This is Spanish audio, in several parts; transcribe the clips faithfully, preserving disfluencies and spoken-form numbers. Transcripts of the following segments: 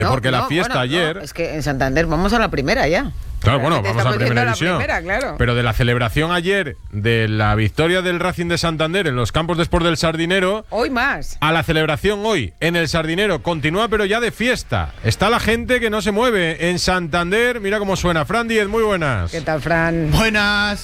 No, porque no, la fiesta bueno, ayer... No, es que en Santander vamos a la primera ya. Claro, bueno, vamos a la primera división. La primera, claro. Pero de la celebración ayer de la victoria del Racing de Santander en los campos de Sport del Sardinero... Hoy más. A la celebración hoy en el Sardinero continúa, pero ya de fiesta. Está la gente que no se mueve en Santander. Mira cómo suena. Fran Díez, muy buenas. ¿Qué tal, Fran? Buenas.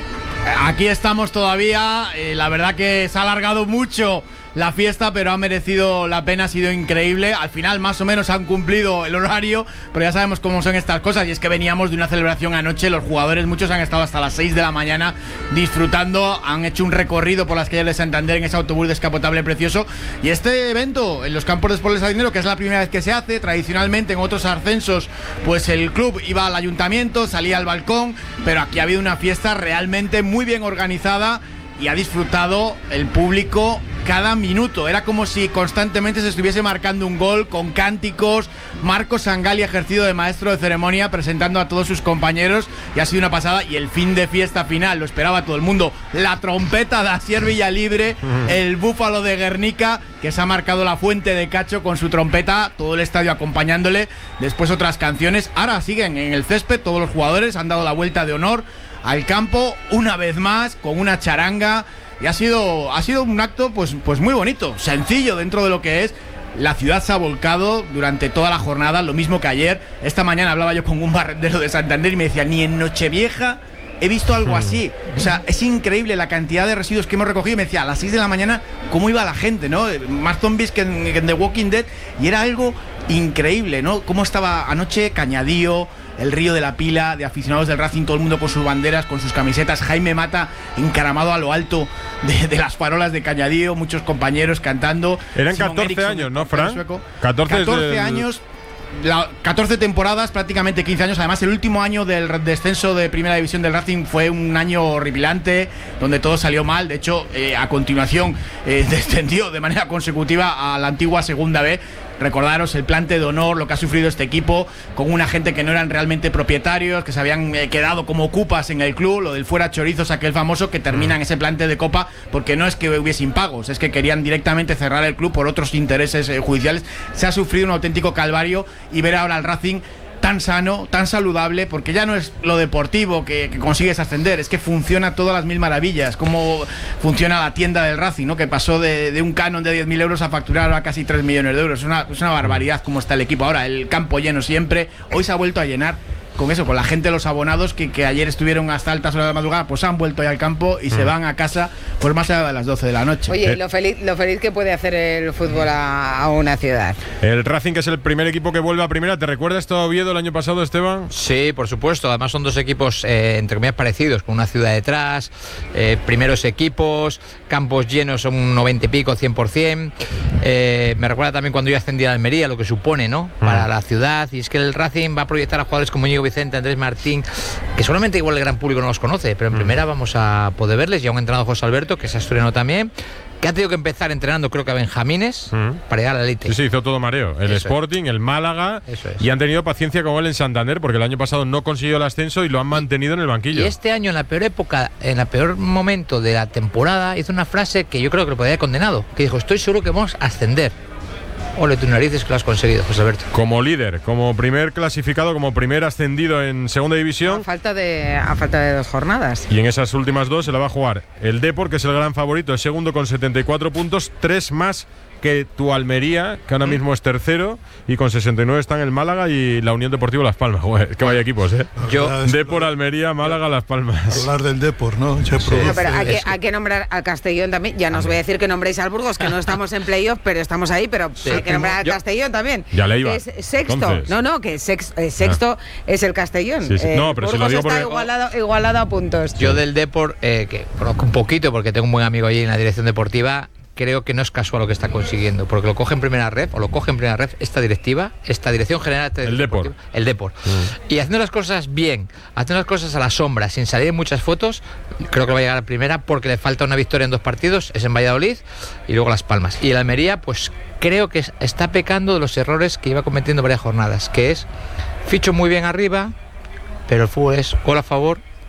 Aquí estamos todavía. Eh, la verdad que se ha alargado mucho la fiesta, pero ha merecido la pena, ha sido increíble. Al final más o menos han cumplido el horario, pero ya sabemos cómo son estas cosas, y es que veníamos de una celebración anoche. Los jugadores, muchos han estado hasta las seis de la mañana disfrutando, han hecho un recorrido por las calles de Santander en ese autobús descapotable precioso. Y este evento en los campos de Sport del Sardinero, que es la primera vez que se hace, tradicionalmente en otros ascensos pues el club iba al ayuntamiento, salía al balcón, pero aquí ha habido una fiesta realmente muy bien organizada y ha disfrutado el público cada minuto. Era como si constantemente se estuviese marcando un gol, con cánticos. Marcos Sangali, ejercido de maestro de ceremonia, presentando a todos sus compañeros, y ha sido una pasada. Y el fin de fiesta final lo esperaba todo el mundo. La trompeta de Asier Villalibre, el búfalo de Guernica, que se ha marcado la fuente de Cacho con su trompeta, todo el estadio acompañándole. Después otras canciones. Ahora siguen en el césped, todos los jugadores han dado la vuelta de honor al campo una vez más con una charanga, y ha sido ha sido un acto pues pues muy bonito, sencillo dentro de lo que es. La ciudad se ha volcado durante toda la jornada, lo mismo que ayer. Esta mañana hablaba yo con un barrendero de Santander y me decía, ni en Nochevieja he visto algo así. O sea, es increíble la cantidad de residuos que hemos recogido. Y me decía, a las seis de la mañana, cómo iba la gente, ¿no? Más zombies que en, que en The Walking Dead, y era algo increíble, ¿no? Cómo estaba anoche Cañadío, el Río de la Pila, de aficionados del Racing, todo el mundo con sus banderas, con sus camisetas. Jaime Mata encaramado a lo alto de, de las farolas de Cañadío, muchos compañeros cantando. Eran Simon catorce Eriksson, años, ¿no, Fran? catorce, catorce del... años. La, catorce temporadas, prácticamente quince años. Además, el último año del descenso de Primera División del Racing fue un año horripilante, donde todo salió mal. De hecho, eh, a continuación eh, descendió de manera consecutiva a la antigua Segunda B. Recordaros el plante de honor, lo que ha sufrido este equipo, con una gente que no eran realmente propietarios, que se habían eh, quedado como ocupas en el club, lo del fuera chorizos, aquel famoso, que termina en ese plante de copa, porque no es que hubiese impagos, es que querían directamente cerrar el club por otros intereses eh, judiciales. Se ha sufrido un auténtico calvario, y ver ahora al Racing tan sano, tan saludable, porque ya no es lo deportivo que, que consigues ascender, es que funciona todas las mil maravillas, como funciona la tienda del Racing, ¿no? Que pasó de, de un canon de diez mil euros a facturar a casi tres millones de euros. Es una, es una barbaridad cómo está el equipo ahora, el campo lleno siempre. Hoy se ha vuelto a llenar con eso, con la gente, los abonados que, que ayer estuvieron hasta altas horas de la madrugada, pues han vuelto ya al campo y mm. se van a casa pues más allá de las doce de la noche. Oye, lo feliz, lo feliz que puede hacer el fútbol a, a una ciudad. El Racing, que es el primer equipo que vuelve a primera. ¿Te recuerdas esto, Oviedo, el año pasado, Esteban? Sí, por supuesto. Además son dos equipos eh, entre comillas parecidos, con una ciudad detrás, eh, primeros equipos, campos llenos un noventa y pico, cien por ciento. Eh, me recuerda también cuando yo ascendí a Almería, lo que supone, ¿no? Para mm. la ciudad. Y es que el Racing va a proyectar a jugadores como Íñigo Vicente, Andrés Martín, que solamente igual el gran público no los conoce, pero en mm. primera vamos a poder verles. Ya un entrenador, José Alberto, que es asturiano también, que ha tenido que empezar entrenando, creo que a benjamines, mm. para llegar a la élite. Sí, sí, hizo todo mareo. El Eso Sporting, es. el Málaga, Eso es. y han tenido paciencia con él en Santander, porque el año pasado no consiguió el ascenso y lo han mantenido en el banquillo. Y este año, en la peor época, en el peor momento de la temporada, hizo una frase que yo creo que lo podría haber condenado, que dijo, estoy seguro que vamos a ascender. Ole tus narices, que lo has conseguido, José Alberto. Como líder, como primer clasificado, como primer ascendido en segunda división. A falta de, a falta de dos jornadas. Y en esas últimas dos se la va a jugar el Depor, que es el gran favorito, es segundo con setenta y cuatro puntos, tres más que tu Almería, que ahora mismo es tercero, y con sesenta y nueve están el Málaga y la Unión Deportiva Las Palmas. Joder, que vaya equipos, ¿eh? Yo, Depor, Almería, Málaga, Las Palmas. Hablar del Depor, ¿no? Sí. No, pero hay que, hay que nombrar al Castellón también. Ya no os voy a decir que nombréis al Burgos, que no estamos en playoff, pero estamos ahí, pero sí. hay que nombrar al Castellón también. Ya le iba. Es sexto. Entonces. No, no, que sex, eh, sexto ah. es el Castellón. Sí, sí. Eh, no, pero Burgos se lo digo está porque... igualado, igualado a puntos. Yo del Depor, eh, que conozco un poquito porque tengo un buen amigo allí en la dirección deportiva, creo que no es casual lo que está consiguiendo, porque lo coge en primera ref, o lo coge en primera ref esta directiva, esta dirección general el Depor. El Depor. Mm. Y haciendo las cosas bien, haciendo las cosas a la sombra, sin salir en muchas fotos, creo que va a llegar a primera, porque le falta una victoria en dos partidos, es en Valladolid y luego Las Palmas. Y el Almería, pues creo que está pecando de los errores que iba cometiendo varias jornadas, que es ficho muy bien arriba, pero el fútbol es gol a favor,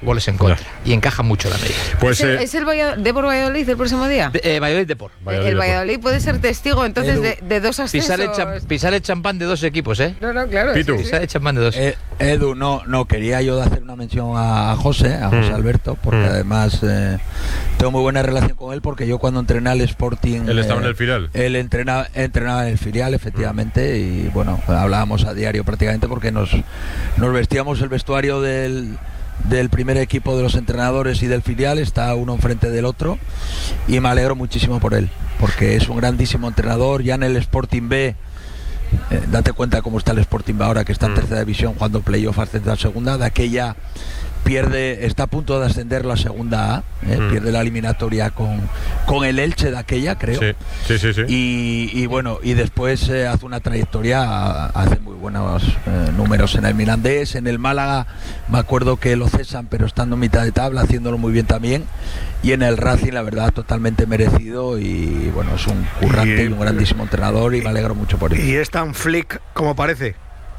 goles en contra. Y encaja mucho la Almería. Pues, ¿Es el, eh, ¿es el Vallad- Depor Valladolid el próximo día? De, eh, Valladolid Depor. Valladolid el Depor. Valladolid puede ser testigo entonces Edu, de, de dos ascensos. Pisar el, cham- pisar el champán de dos equipos, ¿eh? No, no, claro. Pitu. sí, sí. Pisar el champán de dos. Eh, Edu, no, no, quería yo hacer una mención a José, a José Mm. Alberto, porque Mm. además eh, tengo muy buena relación con él, porque yo cuando entrené al Sporting... Él estaba eh, en el filial. Él entrenaba, entrenaba en el filial, efectivamente, y bueno, hablábamos a diario prácticamente porque nos, nos vestíamos el vestuario del... del primer equipo de los entrenadores y del filial, está uno enfrente del otro, y me alegro muchísimo por él, porque es un grandísimo entrenador. Ya en el Sporting B, eh, date cuenta cómo está el Sporting B ahora, que está en Mm. tercera división, cuando playoff ascendió a segunda, de aquella pierde, está a punto de ascender la segunda A, eh, Mm. pierde la eliminatoria con, con el Elche de aquella, creo. Sí, sí, sí. sí. Y, y bueno, y después eh, hace una trayectoria, hace muy buenos eh, números en el Mirandés, en el Málaga, me acuerdo que lo cesan, pero estando en mitad de tabla, haciéndolo muy bien también, y en el Racing, la verdad, totalmente merecido, y bueno, es un currante y, Y- un grandísimo entrenador, y me alegro mucho por él. Y es tan flick como parece.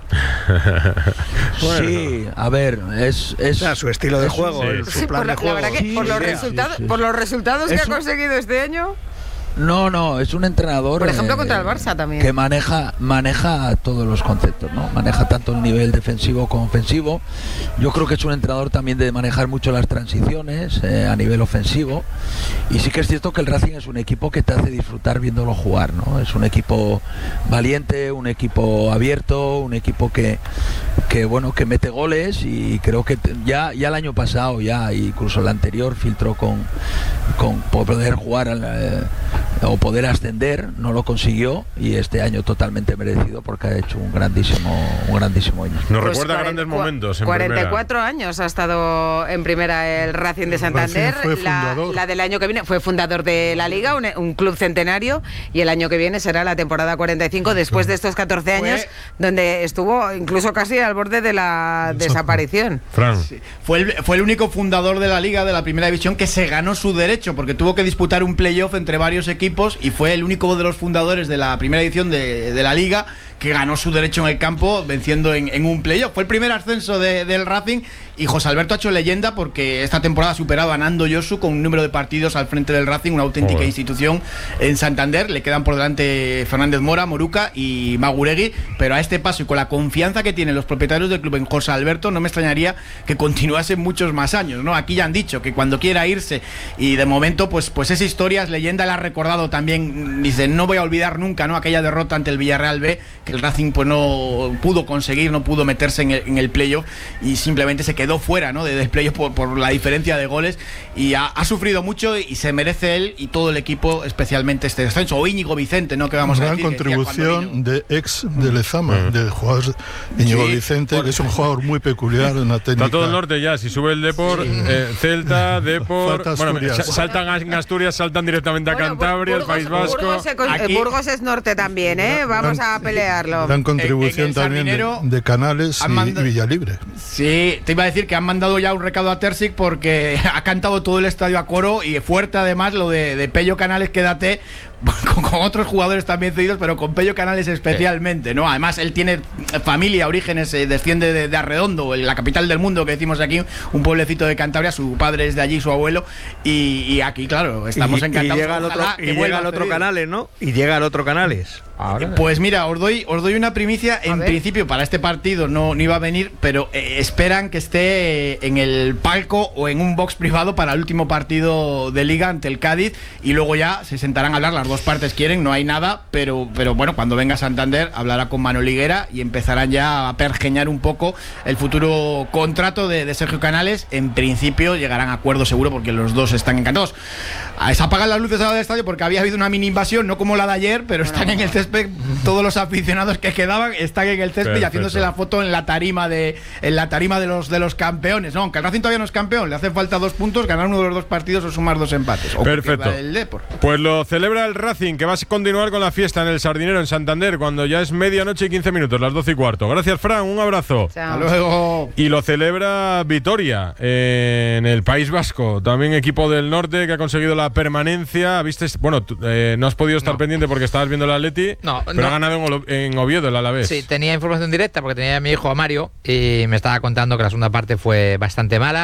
Sí, a ver, es... es O sea, su estilo de es- juego, sí. el- su Sí, plan por, la, de la juego. verdad que Sí, por los sí, resultados, sí, sí. por los resultados que Es ha un- conseguido este año. No, no, es un entrenador... Por ejemplo, eh, contra el Barça también. Que maneja, maneja todos los conceptos, ¿no? Maneja tanto el nivel defensivo como ofensivo. Yo creo que es un entrenador también de manejar mucho las transiciones eh, a nivel ofensivo. Y sí que es cierto que el Racing es un equipo que te hace disfrutar viéndolo jugar, ¿no? Es un equipo valiente, un equipo abierto, un equipo que, que bueno, que mete goles, y creo que te- ya, ya el año pasado, ya incluso el anterior, filtró con, con poder jugar al, eh, o poder ascender, no lo consiguió, y este año totalmente merecido porque ha hecho un grandísimo un grandísimo año. Nos Pues recuerda cuaren- grandes cua- momentos en cuarenta y primera. cuatro años ha estado en primera el Racing de Santander. Racing fue la, fundador. la del año que viene fue fundador de la Liga, un, un club centenario, y el año que viene será la temporada cuarenta y cinco, después de estos catorce años, Fue- donde estuvo incluso casi al borde de la desaparición. Fran. Fue el, fue el único fundador de la Liga, de la Primera División, que se ganó su derecho, porque tuvo que disputar un playoff entre varios equipos, y fue el único de los fundadores de la Primera Edición de, de la Liga que ganó su derecho en el campo venciendo en, en un playoff. Fue el primer ascenso de- del Racing, y José Alberto ha hecho leyenda porque esta temporada ha superado a Nando Yosu con un número de partidos al frente del Racing, una auténtica Joder. institución en Santander. Le quedan por delante Fernández Mora, Moruca y Maguregui, pero a este paso y con la confianza que tienen los propietarios del club en José Alberto, no me extrañaría que continuase muchos más años, ¿no? Aquí ya han dicho que cuando quiera irse, y de momento pues, pues esa historia es leyenda, la ha recordado también, dice, no voy a olvidar nunca, ¿no?, aquella derrota ante el Villarreal B, que el Racing pues no pudo conseguir, no pudo meterse en el, en el playoff, y simplemente se quedó fuera, ¿no?, de, del playoff por, por la diferencia de goles, y ha, ha sufrido mucho, y se merece él y todo el equipo, especialmente este descenso, o Íñigo Vicente, ¿no?, que vamos a Gran decir, que decía cuando contribución vino. de ex de Lezama, del jugador Íñigo Sí, Vicente, por- que es un jugador muy peculiar, una técnica. Está todo el norte ya. Si sube el Depor, eh, Celta, Depor. Falta Bueno, Asturias. sa- saltan a- en Asturias, saltan directamente a Bueno, Cantabria, el Burgos- País Vasco. Burgos, se con- Aquí- Burgos es norte también, ¿eh? Vamos a pelearlo. Gran contribución En- en el también de, Sardinero de Canales han y, manda- y Villalibre. Sí, te iba a decir que han mandado ya un recado a Terzic porque ha cantado todo el estadio a coro, y fuerte además lo de, de Pello Canales, quédate, con, con otros jugadores también cedidos, pero con Pello Canales especialmente, ¿no? Además, él tiene familia, orígenes, eh, desciende de, de Arredondo, la capital del mundo, que decimos aquí, un pueblecito de Cantabria, su padre es de allí, su abuelo, y, y aquí, claro, estamos y, encantados. y llega el otro, Ojalá y que vuelva llega el otro cedido. Canales, ¿no? Y llega el otro Canales. Pues mira, os doy, os doy una primicia. En ver. principio, para este partido no, no iba a venir, pero eh, esperan que esté eh, en el palco o en un box privado para el último partido de Liga ante el Cádiz, y luego ya se sentarán a hablar, las dos partes quieren, no hay nada, pero, pero bueno, cuando venga Santander hablará con Manuel Higuera y empezarán ya a pergeñar un poco el futuro contrato de, de Sergio Canales. En principio llegarán a acuerdo seguro porque los dos están encantados. Ah, se apagan las luces ahora del estadio porque había habido una mini invasión, no como la de ayer, pero están en el césped, todos los aficionados que quedaban están en el césped. Perfecto. Y haciéndose la foto en la tarima de en la tarima de los de los campeones, no, aunque el Racing todavía no es campeón, le hacen falta dos puntos, ganar uno de los dos partidos o sumar dos empates. O Perfecto. el Depor. Pues lo celebra el Racing, que va a continuar con la fiesta en el Sardinero, en Santander, cuando ya es medianoche y quince minutos, las doce y cuarto. Gracias, Fran, un abrazo. Chao. Hasta luego. Y lo celebra Vitoria, eh, en el País Vasco, también equipo del norte que ha conseguido la permanencia. ¿Viste? Bueno, tú, eh, no has podido estar No. pendiente porque estabas viendo el Atleti, No, pero no. ha ganado en, Olo- en Oviedo el Alavés. Sí, tenía información directa porque tenía a mi hijo a Mario y me estaba contando que la segunda parte fue bastante mala,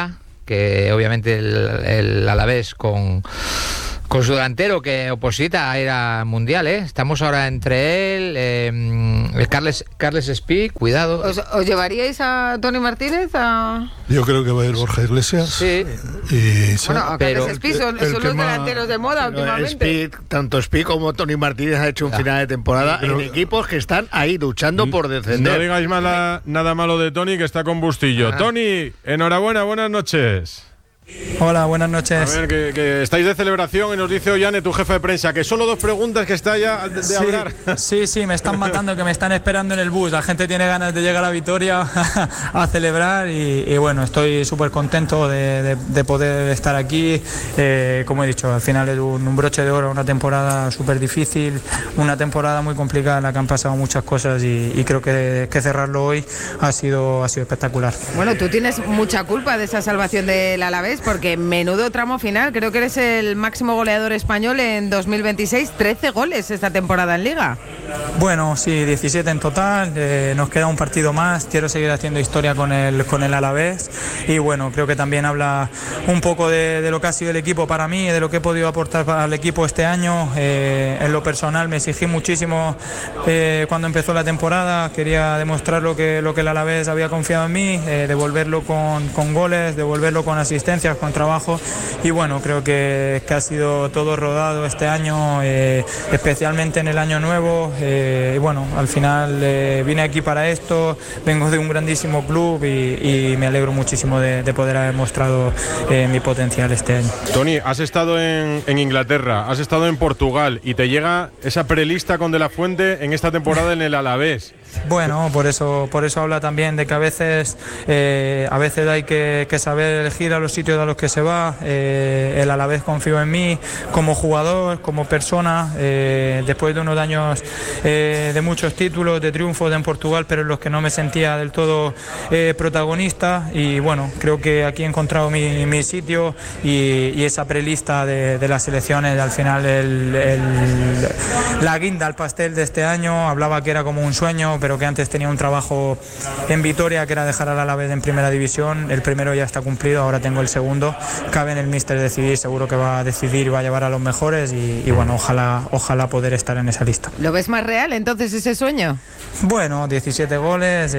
que obviamente el, el Alavés con... Con su delantero que oposita a ir al Mundial, ¿eh? Estamos ahora entre él, eh, el Carles, Carles Speed, cuidado. ¿Os, ¿Os llevaríais a Toni Martínez? A... Yo creo que va a ir Borja Iglesias. Sí. Y, bueno, a pero, Carles Speed son, el son que los más- delanteros de moda Pero últimamente. Speed, tanto Speed como Toni Martínez ha hecho un final de temporada Pero- en equipos que están ahí luchando por No descender. digáis mala- nada malo de Toni, que está con Bustillo. Ah. Toni, enhorabuena, buenas noches. Hola, buenas A noches. ver, que, que estáis de celebración y nos dice Ollane, tu jefe de prensa, que solo dos preguntas que está ya de, de Sí, hablar. sí, sí, me están matando, que me están esperando en el bus. La gente tiene ganas de llegar a Vitoria a celebrar y, y bueno, estoy súper contento de, de- de poder estar aquí. Eh, como he dicho, al final es un, un broche de oro, una temporada súper difícil, una temporada muy complicada en la que han pasado muchas cosas y, y creo que, que cerrarlo hoy ha sido, ha sido espectacular. Bueno, tú tienes mucha culpa de esa salvación del Alavés, porque menudo tramo final. Creo que eres el máximo goleador español en dos mil veintiséis, trece goles esta temporada en Liga. Bueno, sí, diecisiete en total, eh, nos queda un partido más, quiero seguir haciendo historia con el, con el Alavés y bueno, creo que también habla un poco de, de lo que ha sido el equipo para mí, de lo que he podido aportar al equipo este año. Eh, en lo personal me exigí muchísimo eh, cuando empezó la temporada, quería demostrar lo que, lo que el Alavés había confiado en mí, eh, devolverlo con, con goles, devolverlo con asistencias, con trabajo y bueno, creo que, que ha sido todo rodado este año, eh, especialmente en el año nuevo. Eh, y bueno, al final eh, vine aquí para esto, vengo de un grandísimo club y, y me alegro muchísimo de, de poder haber mostrado eh, mi potencial este año. Toni, has estado en, en Inglaterra, has estado en Portugal y te llega esa prelista con De la Fuente en esta temporada en el Alavés. Bueno, por eso, por eso habla también de que a veces, eh, a veces hay que, que saber elegir a los sitios a los que se va. Eh, el Alavés confío en mí como jugador, como persona, eh, después de unos años eh, de muchos títulos, de triunfos en Portugal, pero en los que no me sentía del todo eh, protagonista. Y bueno, creo que aquí he encontrado mi, mi sitio y, y esa prelista de, de las selecciones, al final el, el- la guinda al pastel de este año. Hablaba que era como un sueño, pero que antes tenía un trabajo en Vitoria, que era dejar al Alavés en primera división. El primero ya está cumplido, ahora tengo el segundo. Cabe en el míster decidir, seguro que va a decidir y va a llevar a los mejores y, y bueno, ojalá, ojalá poder estar en esa lista. ¿Lo ves más real entonces ese sueño? Bueno, diecisiete goles,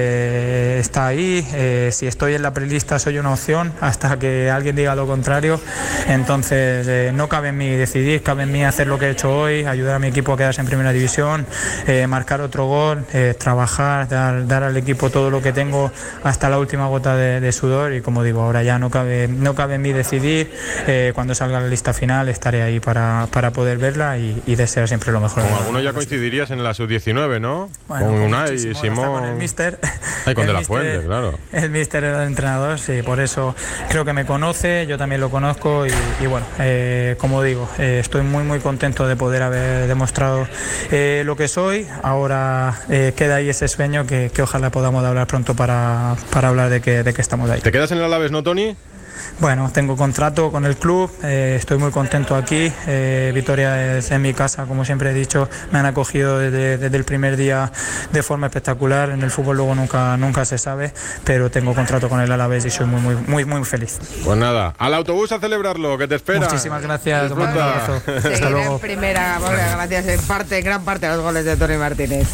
eh, está ahí. Eh, si estoy en la prelista soy una opción hasta que alguien diga lo contrario. Entonces eh, no cabe en mí decidir, cabe en mí hacer lo que he hecho hoy, ayudar a mi equipo a quedarse en primera división, eh, marcar otro gol, eh, trabajar, dar, dar al equipo todo lo que tengo hasta la última gota de, de sudor y como digo, ahora ya no cabe, no cabe en mí decidir. Eh, cuando salga la lista final estaré ahí para, para poder verla y, y desear siempre lo mejor. Con algunos ya coincidirías en la sub diecinueve, ¿no? Bueno, con con Unai, muchísimo, Simón. hasta con el míster. Ay, con El De la míster- Fuente, claro. El míster era el entrenador, sí, por eso creo que me conoce, yo también lo conozco y, y bueno, eh, como digo, eh, estoy muy muy contento de poder haber demostrado eh, lo que soy. Ahora eh, queda ahí ese sueño que, que ojalá podamos hablar pronto para, para hablar de que, de que estamos ahí. ¿Te quedas en el Alavés, no, Toni? Bueno, tengo contrato con el club, eh, estoy muy contento aquí. eh, Vitoria es en mi casa, como siempre he dicho, me han acogido desde, desde el primer día de forma espectacular. En el fútbol luego nunca, nunca se sabe, pero tengo contrato con el Alavés y soy muy, muy, muy, muy feliz. Pues nada, al autobús a celebrarlo, que te espera. Muchísimas gracias, un Disfruta. abrazo. Hasta Seguirá luego. en primera, bueno, gracias en parte, en gran parte a los goles de Toni Martínez.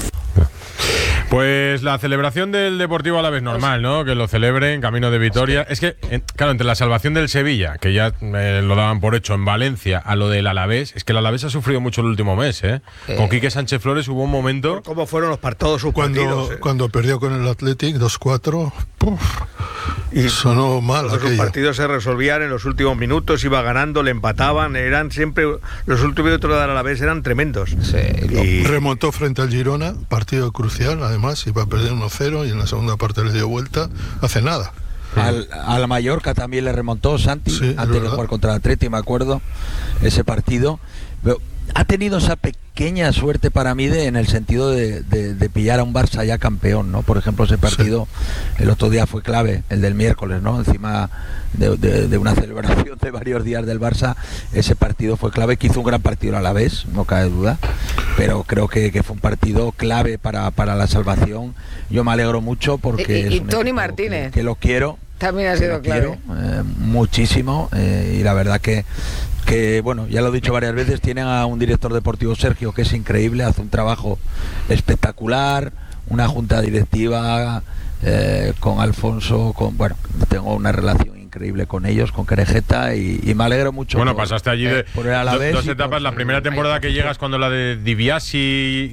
Pues la celebración del Deportivo Alavés normal, ¿no? Que lo celebre en camino de Vitoria. Es que, en- claro, entre la salvación del Sevilla, que ya eh, lo daban por hecho en Valencia, a lo del Alavés, es que el Alavés ha sufrido mucho el último mes, ¿eh? Eh. Con Quique Sánchez Flores hubo un momento. ¿Cómo fueron los par- todos sus Cuando, partidos? eh? cuando perdió con el Athletic dos cuatro, ¡puf! Y sonó mal todos sus aquello. partidos se resolvían en los últimos minutos, iba ganando, le empataban, eran siempre los últimos minutos de la vez eran tremendos. Sí, lo- Y Remontó frente al Girona, partido crucial, además, iba a perder uno cero y en la segunda parte le dio vuelta, hace nada. Al, a la Mallorca también le remontó Santi, Sí, es antes de verdad. jugar contra el Atleti, me acuerdo, ese partido. Pero ha tenido esa pequeña suerte para mí de, en el sentido de, de- de pillar a un Barça ya campeón, ¿no? Por ejemplo, ese partido el otro día fue clave, el del miércoles, ¿no? Encima de, de- de una celebración de varios días del Barça, ese partido fue clave, que hizo un gran partido a la vez, no cabe duda, pero creo que, que fue un partido clave para, para la salvación. Yo me alegro mucho porque Y- y es un Toni equipo Martínez. que, que lo quiero. También ha sido clave. Quiero, eh, muchísimo, eh, y la verdad que que bueno, ya lo he dicho varias veces, tienen a un director deportivo, Sergio, que es increíble, hace un trabajo espectacular, una junta directiva eh, con Alfonso, con bueno, tengo una relación increíble con ellos, con Querejeta, y, y me alegro mucho. Bueno, por, pasaste allí de por el Alavés dos y etapas. por- La primera temporada que llegas, cuando la de Dibiasi